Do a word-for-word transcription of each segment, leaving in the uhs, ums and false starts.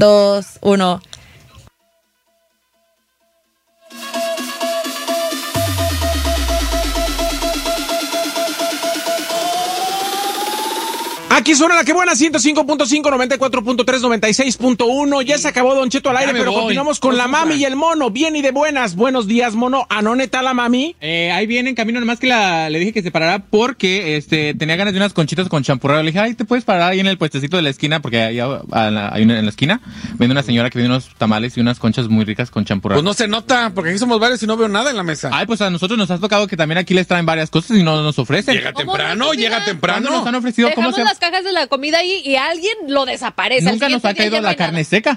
dos, uno. Aquí suena la que buena, ciento cinco punto cinco, noventa y cuatro punto tres, noventa y seis punto uno. Ya se acabó Don Cheto al aire, pero voy. Continuamos con la mami y el mono. Bien y de buenas. Buenos días, mono. ¿A dónde está la mami? Eh, ahí viene en camino, nomás que la, le dije que se parara porque este tenía ganas de unas conchitas con champurrado. Le dije, ay, te puedes parar ahí en el puestecito de la esquina, porque ahí a la, hay una, en la esquina vende una señora que vende unos tamales y unas conchas muy ricas con champurrado. Pues no se nota, porque aquí somos varios y no veo nada en la mesa. Ay, pues a nosotros nos ha tocado que también aquí les traen varias cosas y no nos ofrecen. Llega temprano, llega temprano. Nos han ofrecido, ¿cómo Dejamos se las cajas de la comida ahí y alguien lo desaparece. Nunca nos ha caído la carne nada. seca.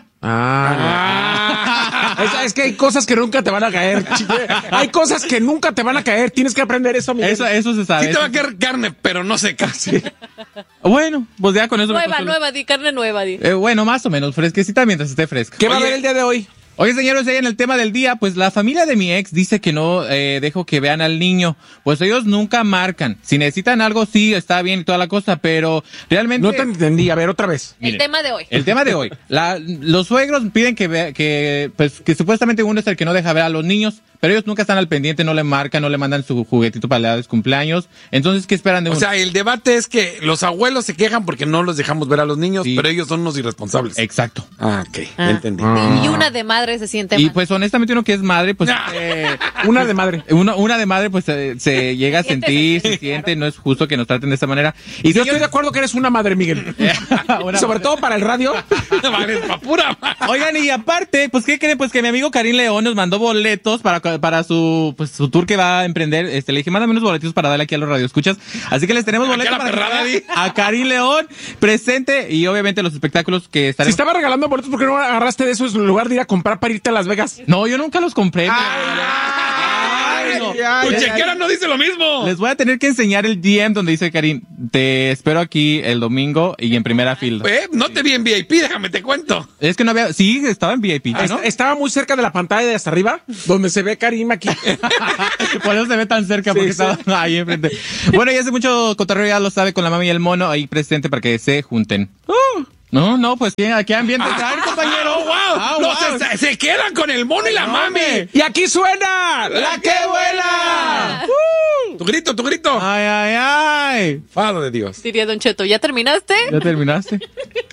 Ah, es, es que hay cosas que nunca te van a caer. Hay cosas que nunca te van a caer. Tienes que aprender eso, Miguel. Eso, eso se sabe. Sí te va a caer carne, pero no seca. Sí. Bueno, pues ya con eso. Nueva, nueva, di, carne nueva, di. Eh, bueno, más o menos, fresquecita mientras esté fresca. ¿Qué Oye, va a haber el día de hoy? Oye, señores, en el tema del día, pues la familia de mi ex dice que no eh, dejo que vean al niño. Pues ellos nunca marcan. Si necesitan algo, sí, está bien y toda la cosa, pero realmente... No te entendí. A ver, otra vez. El Miren, tema de hoy. El tema de hoy. La, los suegros piden que, vea, que, pues, que supuestamente uno es el que no deja ver a los niños, pero ellos nunca están al pendiente, no le marcan, no le mandan su juguetito para los cumpleaños. Entonces, ¿qué esperan de uno? O sea, el debate es que los abuelos se quejan porque no los dejamos ver a los niños, Sí. pero ellos son unos irresponsables. Exacto. Ah, ok, Ah. entendí. Sí, y una de madre se siente Y mal. pues honestamente uno que es madre, pues eh, Una de madre. Una, una de madre, pues se, se llega a sentir, se siente, no es justo que nos traten de esta manera. Y yo estoy de acuerdo que eres una madre, Miguel. Sobre todo para el radio. Vale, pa' pura. Oigan, y aparte, pues, ¿qué creen? Pues que mi amigo Karim León nos mandó boletos para, para su, pues, su tour que va a emprender. Este, le dije, mándame unos boletitos para darle aquí a los radioescuchas. Así que les tenemos boletos la para perrada, que a Karim León presente y obviamente los espectáculos que Si estaremos. estaba regalando boletos, ¿por qué no agarraste de esos en lugar de ir a comprar para irte a Las Vegas? No, yo nunca los compré. Ay, no. tu chequera no dice lo mismo. Les voy a tener que enseñar el D M donde dice Karim, te espero aquí el domingo y en primera fila. Eh, no te vi en V I P, déjame te cuento. Es que no había, sí, estaba en V I P, ¿no? Est- Estaba muy cerca de la pantalla de hasta arriba, donde se ve Karim aquí. Por eso se ve tan cerca, porque Sí, estaba ahí enfrente. Bueno, y hace mucho cotorreo, ya lo sabe, con la mami y el mono ahí presente para que se junten. Uh, no, no, pues ¿qué, ¿qué ambiente traen, compañero? ¡Oh, wow! Ah, No, wow. se, se quedan con el mono y la mami. Y aquí suena la que vuela. Tu grito, tu grito. Ay, ay, ay. Fado de Dios. Diría Don Cheto, ¿ya terminaste? ¿Ya terminaste?